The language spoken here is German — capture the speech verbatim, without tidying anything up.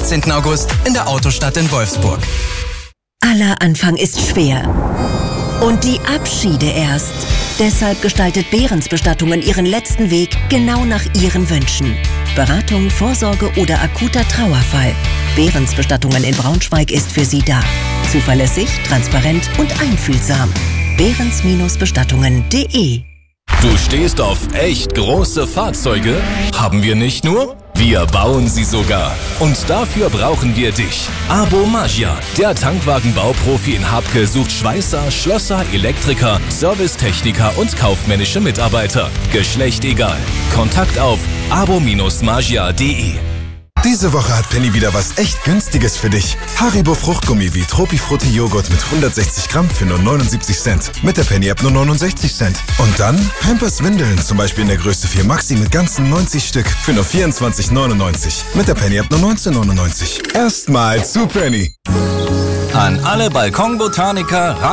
fünfzehnten August in der Autostadt in Wolfsburg. Aller Anfang ist schwer. Und die Abschiede erst. Deshalb gestaltet Behrens Bestattungen ihren letzten Weg genau nach ihren Wünschen. Beratung, Vorsorge oder akuter Trauerfall. Behrens Bestattungen in Braunschweig ist für Sie da. Zuverlässig, transparent und einfühlsam. behrens Bestattungen punkt de. Du stehst auf echt große Fahrzeuge? Haben wir nicht nur? Wir bauen sie sogar. Und dafür brauchen wir dich. Abo Magia, der Tankwagenbauprofi in Habke, sucht Schweißer, Schlosser, Elektriker, Servicetechniker und kaufmännische Mitarbeiter. Geschlecht egal. Kontakt auf abo magia punkt de. Diese Woche hat Penny wieder was echt Günstiges für dich. Haribo Fruchtgummi wie Tropifrutti Joghurt mit hundertsechzig Gramm für nur neunundsiebzig Cent. Mit der Penny-App nur neunundsechzig Cent. Und dann Pampers Windeln, zum Beispiel in der Größe vier Maxi mit ganzen neunzig Stück für nur vierundzwanzig neunundneunzig. Mit der Penny-App nur neunzehn neunundneunzig. Erstmal zu Penny. An alle Balkonbotaniker